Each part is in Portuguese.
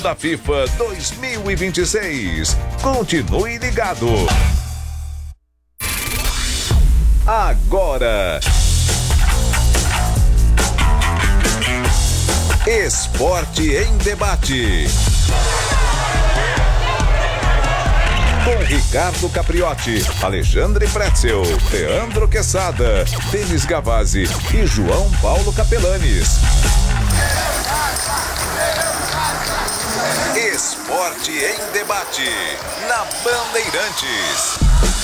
da FIFA 2026. Continue ligado. Agora, Esporte em Debate. Com Ricardo Capriotti, Alexandre Pretzel, Leandro Quesada, Denis Gavazzi e João Paulo Capelanes. Esporte em Debate, na Bandeirantes.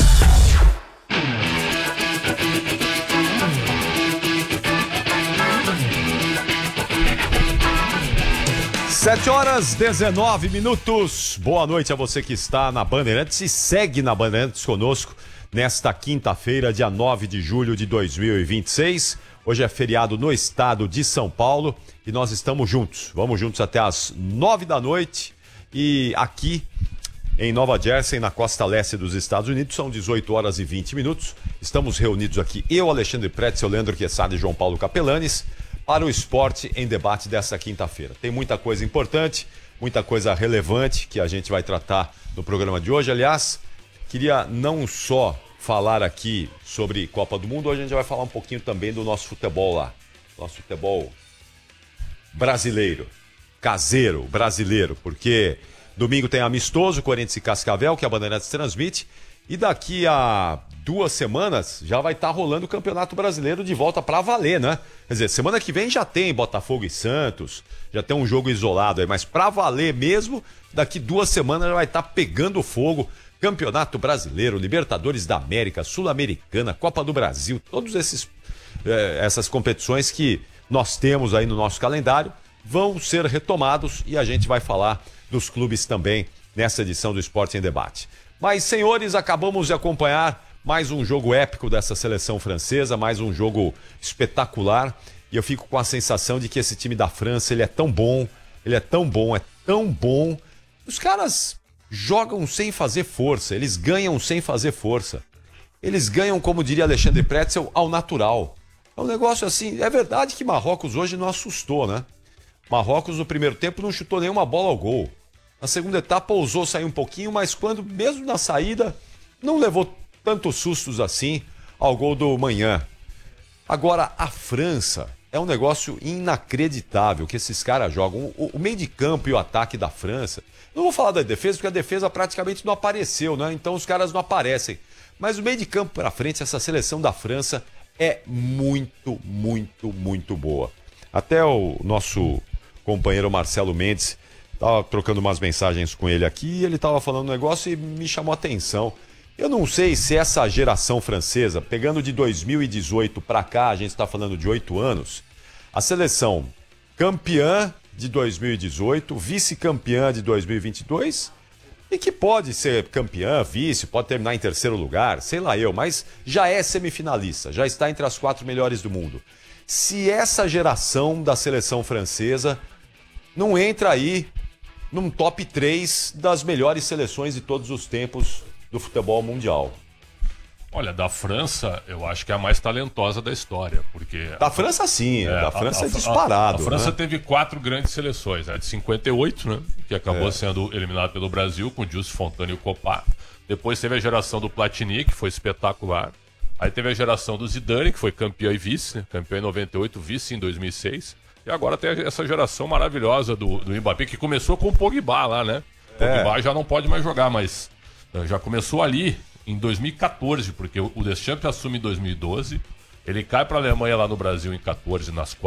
Sete horas 19 minutos. Boa noite a você que está na Bandeirantes e segue na Bandeirantes conosco nesta quinta-feira, dia 9 de julho de 2026. Hoje é feriado no estado de São Paulo e nós estamos juntos. Vamos juntos até as 9 da noite e aqui em Nova Jersey, na costa leste dos Estados Unidos, são 18 horas e 20 minutos. Estamos reunidos aqui, eu, Alexandre Pretzel, Leandro Quesada e João Paulo Capelanes, para o Esporte em Debate dessa quinta-feira. Tem muita coisa importante, muita coisa relevante que a gente vai tratar no programa de hoje. Aliás, queria não só falar aqui sobre Copa do Mundo, hoje a gente vai falar um pouquinho também do nosso futebol lá. Nosso futebol brasileiro, caseiro, brasileiro, porque domingo tem amistoso, Corinthians e Cascavel, que a Bandeirantes transmite, e daqui a 2 semanas já vai estar rolando o Campeonato Brasileiro de volta para valer, né? Quer dizer, semana que vem já tem Botafogo e Santos, já tem um jogo isolado aí, mas para valer mesmo, daqui 2 semanas já vai estar pegando fogo. Campeonato Brasileiro, Libertadores da América, Sul-Americana, Copa do Brasil, todas essas competições que nós temos aí no nosso calendário vão ser retomados e a gente vai falar dos clubes também nessa edição do Esporte em Debate. Mas, senhores, acabamos de acompanhar mais um jogo épico dessa seleção francesa, mais um jogo espetacular, e eu fico com a sensação de que esse time da França, ele é tão bom, é tão bom. Os caras jogam sem fazer força, eles ganham sem fazer força. Eles ganham, como diria Alexandre Pretzel, ao natural. É um negócio assim, é verdade que Marrocos hoje não assustou, né? Marrocos no primeiro tempo não chutou nenhuma bola ao gol. Na segunda etapa ousou sair um pouquinho, mas quando, mesmo na saída, não levou tantos sustos assim ao gol do Manhã. Agora, a França é um negócio inacreditável que esses caras jogam. O meio de campo e o ataque da França. Não vou falar da defesa, porque a defesa praticamente não apareceu, né? Então os caras não aparecem. Mas o meio de campo para frente, essa seleção da França é muito, muito, muito boa. Até o nosso companheiro Marcelo Mendes estava trocando umas mensagens com ele aqui e ele estava falando um negócio e me chamou a atenção. Eu não sei se essa geração francesa, pegando de 2018 para cá, a gente está falando de 8 anos, a seleção campeã de 2018, vice-campeã de 2022 e que pode ser campeã, vice, pode terminar em terceiro lugar, sei lá eu, mas já é semifinalista, já está entre as 4 melhores do mundo. Se essa geração da seleção francesa não entra aí num top 3 das melhores seleções de todos os tempos do futebol mundial. Olha, da França, eu acho que é a mais talentosa da história, porque... Da França sim, da França é disparado. A França, né? Teve 4 grandes seleções, né? De 58, né? Que acabou sendo eliminado pelo Brasil, com o Jules Fontana e o Copa. Depois teve a geração do Platini, que foi espetacular. Aí teve a geração do Zidane, que foi campeão e vice, né? Campeão em 98, vice em 2006. E agora tem essa geração maravilhosa do Mbappé, que começou com o Pogba lá, né? O Pogba já não pode mais jogar, mas já começou ali em 2014, porque o Deschamps assume em 2012, ele cai para a Alemanha lá no Brasil em 14, nas